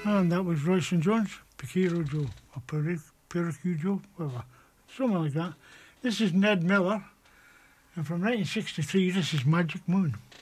And that was Royce and Jones, Picaro Joe, or Pericu Joe, whatever. Something like that. This is Ned Miller, and from 1963, this is Magic Moon.